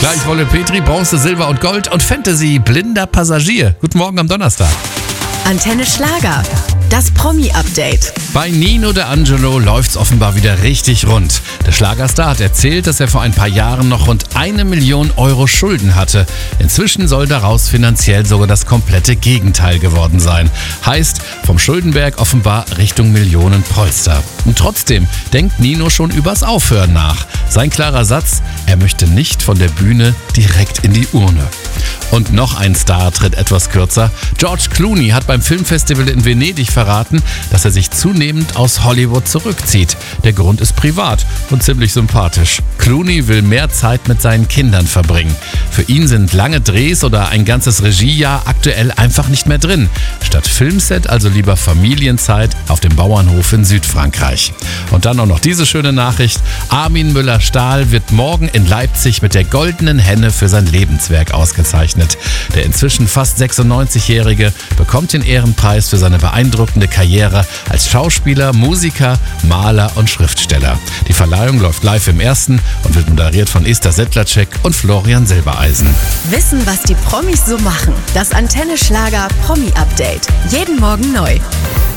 Gleich Wolle Petri, Bronze, Silber und Gold und Fantasy, blinder Passagier. Guten Morgen am Donnerstag. Antenne Schlager, das Promi-Update. Bei Nino D'Angelo läuft's offenbar wieder richtig rund. Der Schlagerstar hat erzählt, dass er vor ein paar Jahren noch rund 1 Million Euro Schulden hatte. Inzwischen soll daraus finanziell sogar das komplette Gegenteil geworden sein. Heißt, vom Schuldenberg offenbar Richtung Millionenpolster. Und trotzdem denkt Nino schon übers Aufhören nach. Sein klarer Satz, er möchte nicht von der Bühne direkt in die Urne. Und noch ein Star tritt etwas kürzer. George Clooney hat beim Filmfestival in Venedig verraten, dass er sich zunehmend aus Hollywood zurückzieht. Der Grund ist privat und ziemlich sympathisch. Clooney will mehr Zeit mit seinen Kindern verbringen. Für ihn sind lange Drehs oder ein ganzes Regiejahr aktuell einfach nicht mehr drin. Statt Filmset also lieber Familienzeit auf dem Bauernhof in Südfrankreich. Und dann auch noch diese schöne Nachricht. Armin Müller-Stahl wird morgen in Leipzig mit der Goldenen Henne für sein Lebenswerk ausgezeichnet. Der inzwischen fast 96-Jährige bekommt den Ehrenpreis für seine beeindruckende Karriere als Schauspieler, Musiker, Maler und Schriftsteller. Die Verleihung läuft live im Ersten und wird moderiert von Esther Sedlacek und Florian Silbereisen. Wissen, was die Promis so machen. Das Antenne Schlager Promi-Update. Jeden Morgen neu.